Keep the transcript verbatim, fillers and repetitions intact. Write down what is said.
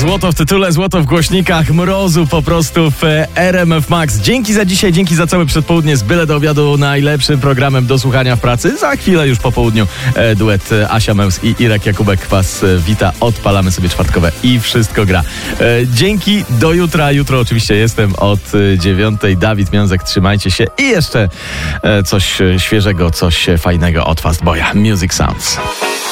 Złoto w tytule, złoto w głośnikach, mrozu po prostu w R M F Max. Dzięki za dzisiaj, dzięki za całe przedpołudnie. Z byle do obiadu najlepszym programem do słuchania w pracy. Za chwilę już po południu e, duet Asia Meus i Irek Jakubek was wita. Odpalamy sobie czwartkowe i wszystko gra. E, dzięki, do jutra. Jutro oczywiście jestem od dziewiątej. Dawid Miązek, trzymajcie się. I jeszcze e, coś świeżego, coś fajnego od Fastboya. Music Sounds.